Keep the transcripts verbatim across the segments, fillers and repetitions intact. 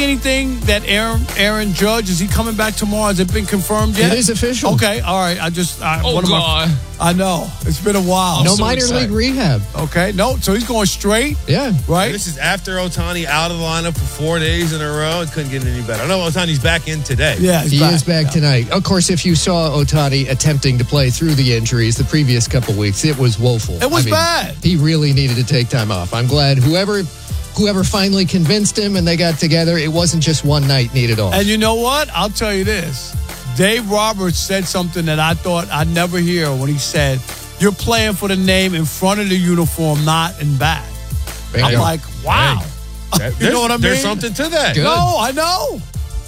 anything that Aaron Aaron Judge, is he coming back tomorrow? Has it been confirmed yet? It is official. Okay, all right. I just, I, Oh, one of God. my, I know. It's been a while. No so minor excited. league rehab. Okay, no. So he's going straight, Yeah. right? This is after Ohtani out of the lineup for four days in a row. It couldn't get any better. I know Ohtani's back in today. Yeah, he's He back. is back Yeah. tonight. Of course, if you saw Ohtani attempting to play through the injuries the previous couple weeks, it was woeful. It was I mean, bad. He really needed to take time off. I'm glad whoever whoever finally convinced him and they got together, it wasn't just one night needed off. And you know what? I'll tell you this. Dave Roberts said something that I thought I'd never hear when he said, you're playing for the name in front of the uniform, not in back. Bingo. I'm like, wow. That- You know what I mean? There's something to that. Good. No, I know.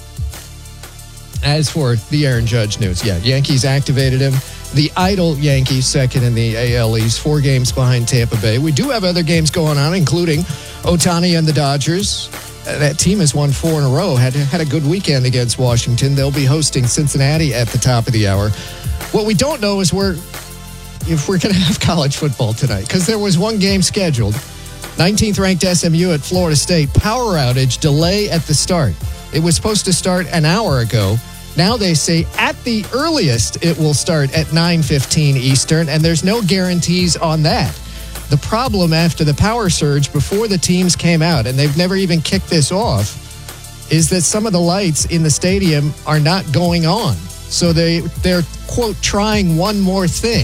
As for the Aaron Judge news, yeah, Yankees activated him. The idle Yankees second in the A L East, four games behind Tampa Bay. We do have other games going on, including Ohtani and the Dodgers. Uh, that team has won four in a row, had had a good weekend against Washington. They'll be hosting Cincinnati at the top of the hour. What we don't know is where if we're going to have college football tonight, because there was one game scheduled. nineteenth ranked S M U at Florida State. Power outage, delay at the start. It was supposed to start an hour ago. Now they say at the earliest it will start at nine fifteen Eastern, and there's no guarantees on that. The problem after the power surge before the teams came out, and they've never even kicked this off, is that some of the lights in the stadium are not going on. So they, they're, quote, trying one more thing,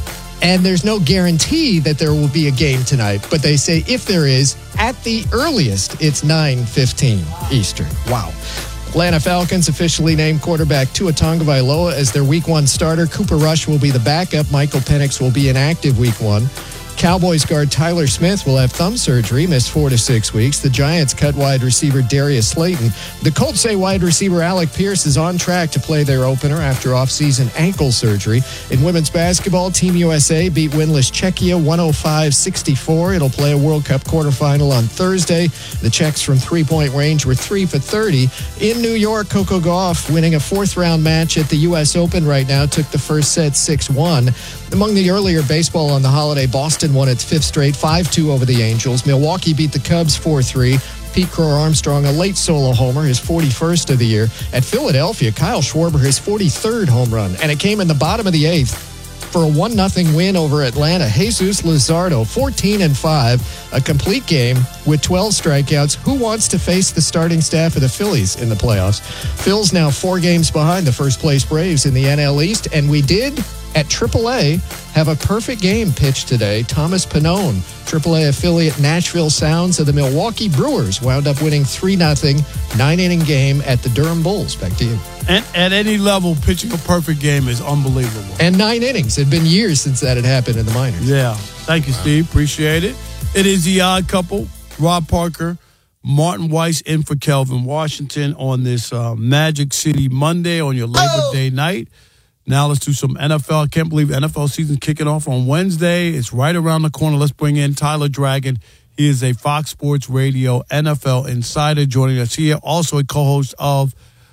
and there's no guarantee that there will be a game tonight. But they say if there is, at the earliest, it's nine fifteen Eastern. Wow. Atlanta Falcons officially named quarterback Tua Tagovailoa as their week one starter. Cooper Rush will be the backup. Michael Penix will be inactive week one. Cowboys guard Tyler Smith will have thumb surgery, missed four to six weeks. The Giants cut wide receiver Darius Slayton. The Colts say wide receiver Alec Pierce is on track to play their opener after offseason ankle surgery. In women's basketball, Team U S A beat winless Czechia one oh five sixty-four. It'll play a World Cup quarterfinal on Thursday. The Czechs from three-point range were three for thirty. In New York, Coco Gauff, winning a fourth-round match at the U S Open right now, took the first set six one. Among the earlier baseball on the holiday, Boston won its fifth straight, five two over the Angels. Milwaukee beat the Cubs four three. Pete Crow-Armstrong, a late solo homer, his forty-first of the year. At Philadelphia, Kyle Schwarber, his forty-third home run. And it came in the bottom of the eighth for a one nothing win over Atlanta. Jesus Luzardo, fourteen and five, a complete game with twelve strikeouts. Who wants to face the starting staff of the Phillies in the playoffs? Phil's now four games behind the first-place Braves in the N L East, and we did, at triple A, have a perfect game pitched today. Thomas Pannone, triple A affiliate Nashville Sounds of the Milwaukee Brewers, wound up winning three nothing, nine-inning game at the Durham Bulls. Back to you. And at any level, pitching a perfect game is unbelievable. And nine innings. It had been years since that had happened in the minors. Yeah. Thank you, Steve. Appreciate it. It is the Odd Couple. Rob Parker, Martin Weiss in for Kelvin Washington on this uh, Magic City Monday on your Labor oh. Day night. Now let's do some N F L. I can't believe N F L season kicking off on Wednesday. It's right around the corner. Let's bring in Tyler Dragon. He is a Fox Sports Radio N F L insider joining us here. Also a co-host of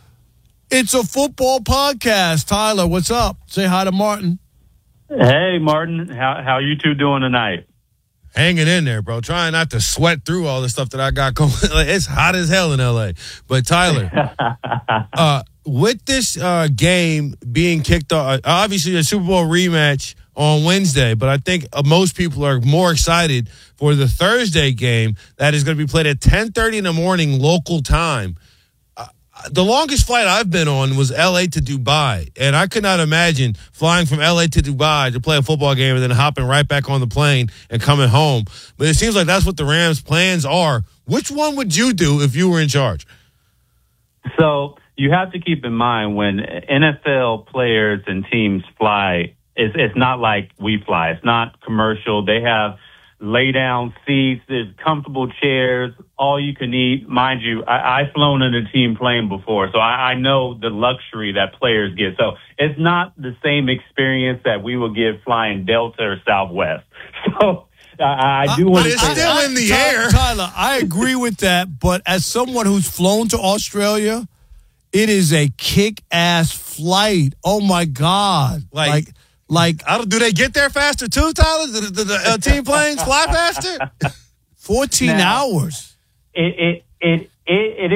It's a Football Podcast. Tyler, what's up? Say hi to Martin. Hey, Martin. How how you two doing tonight? Hanging in there, bro. Trying not to sweat through all the stuff that I got going. It's hot as hell in L A. But Tyler, uh, with this uh, game being kicked off, obviously a Super Bowl rematch on Wednesday, but I think uh, most people are more excited for the Thursday game that is going to be played at ten thirty in the morning local time. The longest flight I've been on was L A to Dubai, and I could not imagine flying from L A to Dubai to play a football game and then hopping right back on the plane and coming home. But it seems like that's what the Rams' plans are. Which one would you do if you were in charge? So you have to keep in mind when N F L players and teams fly, it's, it's not like we fly. It's not commercial. They have lay-down seats, there's comfortable chairs, all you can eat. Mind you, I, I've flown in a team plane before, so I, I know the luxury that players get. So it's not the same experience that we will get flying Delta or Southwest. So I, I do uh, want but to it's say still that. in the Tyler, air. Tyler, I agree with that, but as someone who's flown to Australia, it is a kick-ass flight. Oh, my God. Like, like Like, I don't, do they get there faster too, Tyler? Do the, the, the uh, team planes fly faster? fourteen Now, hours. It, it, it, it, it